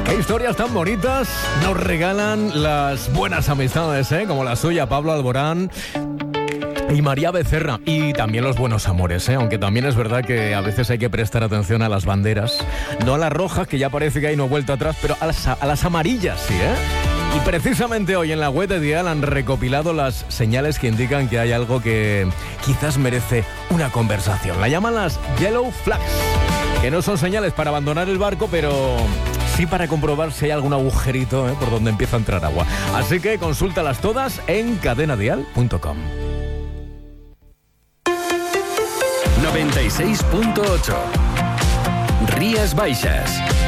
Qué historias tan bonitas nos regalan las buenas amistades, como la suya, Pablo Alborán y María Becerra, y también los buenos amores, aunque también es verdad que a veces hay que prestar atención a las banderas, no a las rojas, que ya parece que hay no vuelta atrás, pero a las amarillas, sí, Y precisamente hoy en la web de Dial han recopilado las señales que indican que hay algo que quizás merece una conversación. La llaman las Yellow Flags, que no son señales para abandonar el barco, pero sí para comprobar si hay algún agujerito por donde empieza a entrar agua. Así que consúltalas todas en cadenadial.com. 96.8 Rías Baixas.